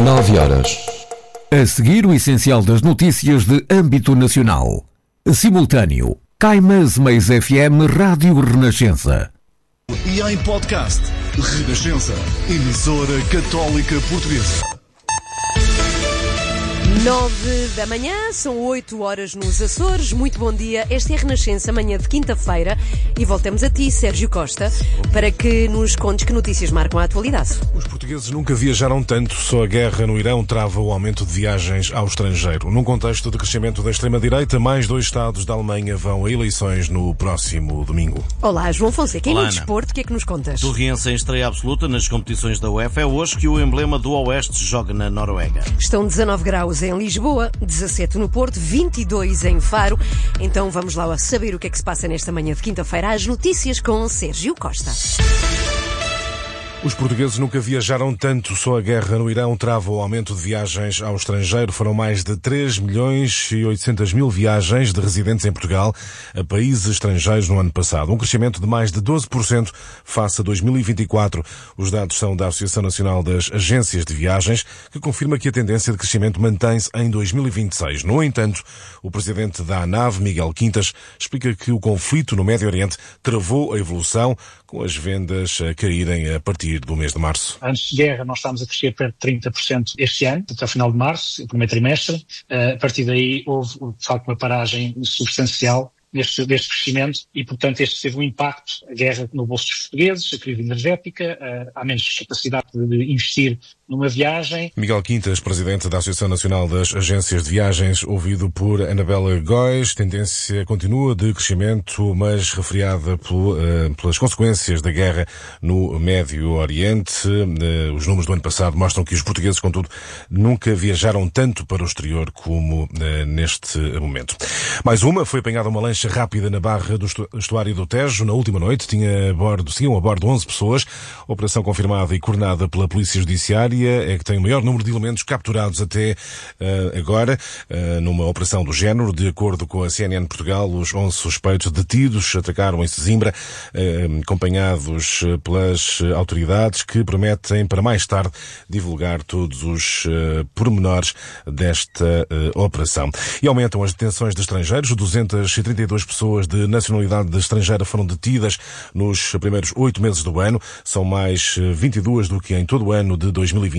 9 horas. A seguir, o essencial das notícias de âmbito nacional. Simultâneo. Caimãs Meias FM Rádio Renascença. E em podcast, Renascença, emissora católica portuguesa. 9 da manhã, são 8 horas nos Açores. Muito bom dia, esta é a Renascença, manhã de quinta-feira. E voltamos a ti, Sérgio Costa, para que nos contes que notícias marcam a atualidade. Os portugueses nunca viajaram tanto, só a guerra no Irão trava o aumento de viagens ao estrangeiro. Num contexto de crescimento da extrema-direita, mais 2 estados da Alemanha vão a eleições no próximo domingo. Olá, João Fonseca. E Olá, no Ana. desporto, o que é que nos contas? Torriense em estreia absoluta nas competições da UEFA. É hoje que o emblema do Oeste joga na Noruega. Estão 19 graus em Lisboa, 17 no Porto, 22 em Faro. Então vamos lá a saber o que é que se passa nesta manhã de quinta-feira. As notícias com Sérgio Costa. Os portugueses nunca viajaram tanto, só a guerra no Irão trava o aumento de viagens ao estrangeiro. Foram mais de 3.800.000 viagens de residentes em Portugal a países estrangeiros no ano passado. Um crescimento de mais de 12% face a 2024. Os dados são da Associação Nacional das Agências de Viagens, que confirma que a tendência de crescimento mantém-se em 2026. No entanto, o presidente da ANAV, Miguel Quintas, explica que o conflito no Médio Oriente travou a evolução, com as vendas a caírem a partir do mês de março. Antes de guerra nós estávamos a crescer perto de 30% este ano, até o final de março, o primeiro trimestre. A partir daí houve, de facto, uma paragem substancial deste crescimento e, portanto, este teve um impacto, a guerra no bolso dos portugueses, a crise energética, há menos capacidade de investir numa viagem. Miguel Quintas, presidente da Associação Nacional das Agências de Viagens, ouvido por Anabela Góis. Tendência continua de crescimento, mas refriada pelas consequências da guerra no Médio Oriente. Os números do ano passado mostram que os portugueses, contudo, nunca viajaram tanto para o exterior como neste momento. Mais uma, foi apanhada uma lancha rápida na barra do estuário do Tejo na última noite. Seguiam a bordo 11 pessoas. Operação confirmada e coordenada pela Polícia Judiciária é que tem o maior número de elementos capturados até agora numa operação do género. De acordo com a CNN Portugal, os 11 suspeitos detidos atracaram em Sesimbra, acompanhados pelas autoridades, que prometem para mais tarde divulgar todos os pormenores desta operação. E aumentam as detenções de estrangeiros. 232 pessoas de nacionalidade estrangeira foram detidas nos primeiros 8 meses do ano. São mais 22 do que em todo o ano de 2025.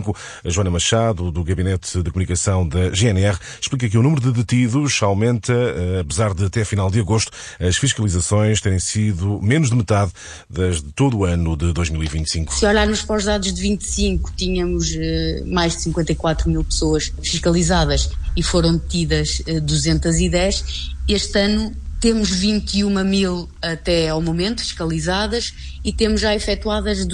A Joana Machado, do Gabinete de Comunicação da GNR, explica que o número de detidos aumenta, apesar de até final de agosto as fiscalizações terem sido menos de metade das de todo o ano de 2025. Se olharmos para os dados de 25, tínhamos mais de 54 mil pessoas fiscalizadas e foram detidas 210. Este ano temos 21 mil até ao momento fiscalizadas e temos já efetuadas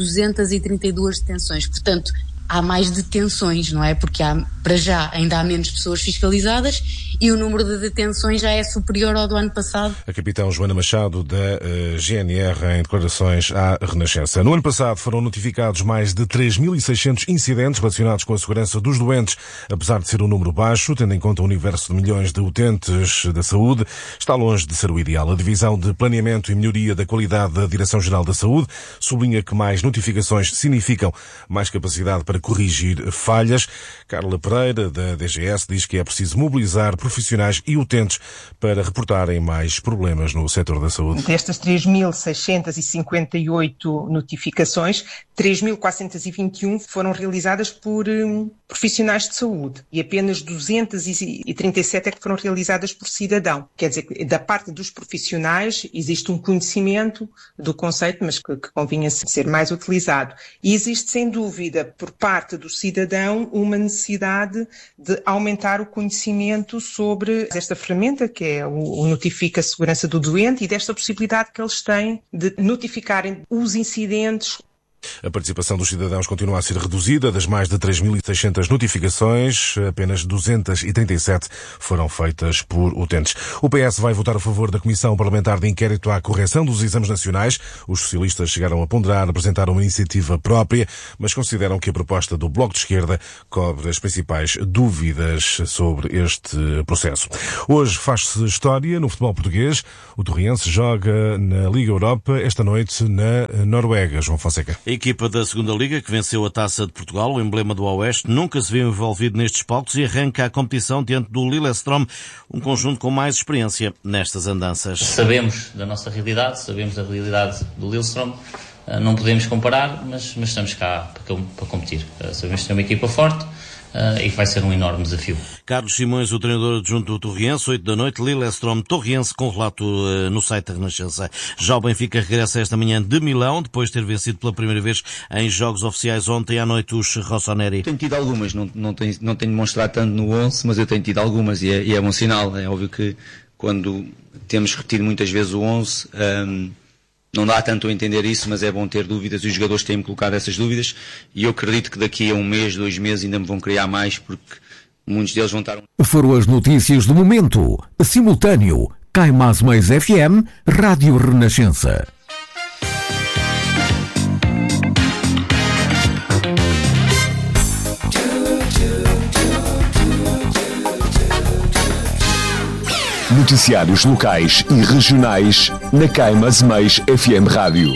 232 detenções. Portanto, há mais detenções, não é? Porque para já ainda há menos pessoas fiscalizadas e o número de detenções já é superior ao do ano passado. A capitão Joana Machado, da GNR, em declarações à Renascença. No ano passado foram notificados mais de 3.600 incidentes relacionados com a segurança dos doentes. Apesar de ser um número baixo, tendo em conta o universo de milhões de utentes da saúde, está longe de ser o ideal. A Divisão de Planeamento e Melhoria da Qualidade da Direção-Geral da Saúde sublinha que mais notificações significam mais capacidade para corrigir falhas. Carla Pereira, da DGS, diz que é preciso mobilizar profissionais e utentes para reportarem mais problemas no setor da saúde. Destas 3.658 notificações, 3.421 foram realizadas por profissionais de saúde e apenas 237 é que foram realizadas por cidadão. Quer dizer, da parte dos profissionais existe um conhecimento do conceito, mas que convinha ser mais utilizado. E existe, sem dúvida, por parte do cidadão, uma necessidade de aumentar o conhecimento sobre esta ferramenta, que é o Notifica a Segurança do Doente, e desta possibilidade que eles têm de notificarem os incidentes. A participação dos cidadãos continua a ser reduzida. Das mais de 3.600 notificações, apenas 237 foram feitas por utentes. O PS vai votar a favor da Comissão Parlamentar de Inquérito à Correção dos Exames Nacionais. Os socialistas chegaram a ponderar apresentar uma iniciativa própria, mas consideram que a proposta do Bloco de Esquerda cobre as principais dúvidas sobre este processo. Hoje faz-se história no futebol português. O Torriense joga na Liga Europa esta noite na Noruega. João Fonseca. A equipa da Segunda Liga, que venceu a Taça de Portugal, o emblema do Oeste, nunca se viu envolvido nestes palcos e arranca a competição diante do Lillestrøm, um conjunto com mais experiência nestas andanças. Sabemos da nossa realidade, sabemos da realidade do Lillestrøm, não podemos comparar, mas estamos cá para competir. Sabemos que tem uma equipa forte e que vai ser um enorme desafio. Carlos Simões, o treinador adjunto do Torriense, 8 da noite, Lillestrøm Torriense, com relato no site da Renascença. Já o Benfica regressa esta manhã de Milão, depois de ter vencido pela primeira vez em jogos oficiais ontem à noite os Rossoneri. Tenho tido algumas, não tenho demonstrado tanto no 11, mas eu tenho tido algumas e é bom sinal. É óbvio que quando temos repetido muitas vezes o 11, não dá tanto a entender isso, mas é bom ter dúvidas e os jogadores têm-me colocado essas dúvidas e eu acredito que daqui a 1 mês, 2 meses ainda me vão criar mais porque muitos deles vão estar... Foram as notícias do momento. Simultâneo, Cai Mais Mais FM, Rádio Renascença. Noticiários locais e regionais na Cai Mais Mais FM Rádio.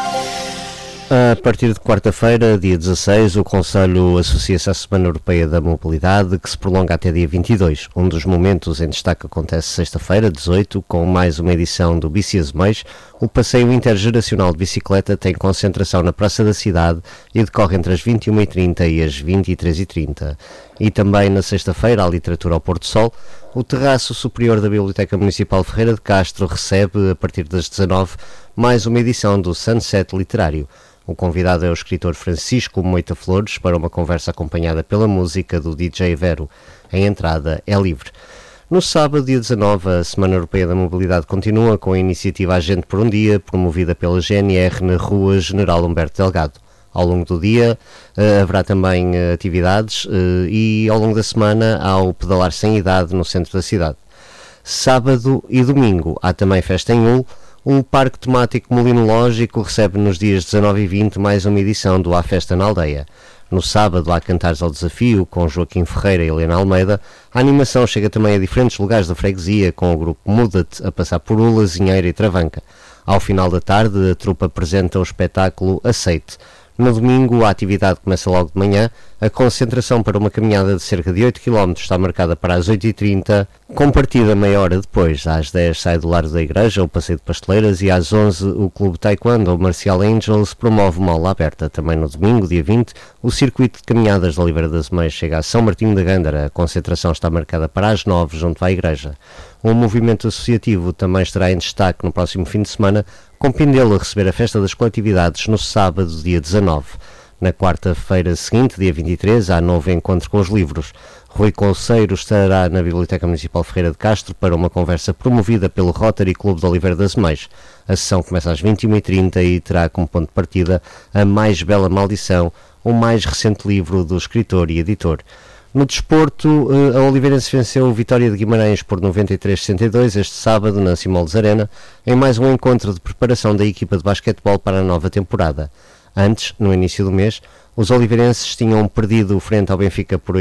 A partir de quarta-feira, dia 16, o Conselho associa-se à Semana Europeia da Mobilidade, que se prolonga até dia 22. Um dos momentos em destaque acontece sexta-feira, 18, com mais uma edição do Bici Azemais. O passeio intergeracional de bicicleta tem concentração na Praça da Cidade e decorre entre as 21h30 e as 23h30. E também na sexta-feira, a Literatura ao Pôr do Sol. O terraço superior da Biblioteca Municipal Ferreira de Castro recebe, a partir das 19, mais uma edição do Sunset Literário. O convidado é o escritor Francisco Moita Flores para uma conversa acompanhada pela música do DJ Vero. A entrada é livre. No sábado, dia 19, a Semana Europeia da Mobilidade continua com a iniciativa Agente por um Dia, promovida pela GNR na Rua General Humberto Delgado. Ao longo do dia haverá também atividades e ao longo da semana há o Pedalar Sem Idade no centro da cidade. Sábado e domingo há também festa em Hull. O Parque Temático Molinológico recebe nos dias 19 e 20 mais uma edição do A Festa na Aldeia. No sábado há Cantares ao Desafio com Joaquim Ferreira e Helena Almeida. A animação chega também a diferentes lugares da freguesia com o grupo Muda-te a passar por Ula, Zinheira e Travanca. Ao final da tarde a trupe apresenta o espetáculo Aceite. No domingo, a atividade começa logo de manhã. A concentração para uma caminhada de cerca de 8 km está marcada para as 8h30, com partida meia hora depois. Às 10 sai do Largo da Igreja o Passeio de Pasteleiras e às 11 o Clube Taekwondo, o Marcial Angels, promove uma aula aberta. Também no domingo, dia 20, o circuito de caminhadas de Oliveira das Meias chega a São Martinho da Gândara. A concentração está marcada para as 9 junto à Igreja. O movimento associativo também estará em destaque no próximo fim de semana, com Pindelo a receber a Festa das Coletividades no sábado, dia 19. Na quarta-feira seguinte, dia 23, há novo encontro com os livros. Rui Conceiro estará na Biblioteca Municipal Ferreira de Castro para uma conversa promovida pelo Rotary Clube de Oliveira das Meias. A sessão começa às 21h30 e terá como ponto de partida A Mais Bela Maldição, o mais recente livro do escritor e editor. No desporto, a Oliveirense venceu o Vitória de Guimarães por 93-62 este sábado na Simoldes Arena, em mais um encontro de preparação da equipa de basquetebol para a nova temporada. Antes, no início do mês, os oliveirenses tinham perdido frente ao Benfica por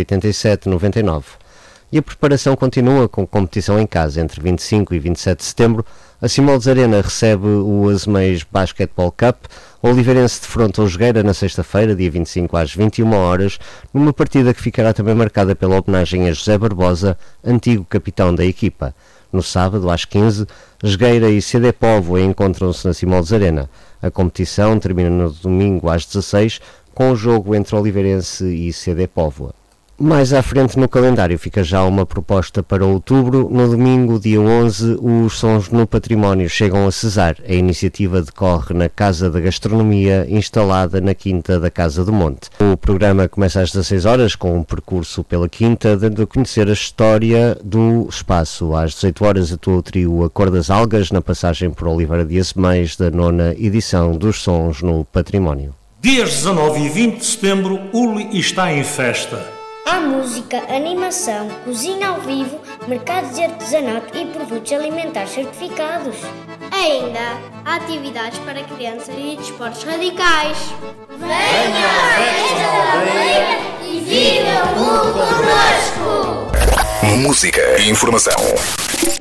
87-99. E a preparação continua com competição em casa. Entre 25 e 27 de setembro, a Simoldes Arena recebe o Azemais Basketball Cup. O Oliveirense defronta o Jogueira na sexta-feira, dia 25 às 21 horas, numa partida que ficará também marcada pela homenagem a José Barbosa, antigo capitão da equipa. No sábado, às 15, Jogueira e CD Póvoa encontram-se na Simoldes Arena. A competição termina no domingo às 16, com o jogo entre Oliveirense e CD Póvoa. Mais à frente no calendário fica já uma proposta para outubro. No domingo, dia 11, os Sons no Património chegam a Cesar. A iniciativa decorre na Casa da Gastronomia, instalada na Quinta da Casa do Monte. O programa começa às 16 horas com um percurso pela Quinta, dando a conhecer a história do espaço. Às 18 horas atua o trio A Cor das Algas, na passagem por Oliveira de Azemais, da 9ª edição dos Sons no Património. Dias 19 e 20 de setembro, Uli está em festa. Há música, animação, cozinha ao vivo, mercados de artesanato e produtos alimentares certificados. Ainda há atividades para crianças e desportos radicais. Venha à festa da aldeia e viva o mundo connosco! Música e informação.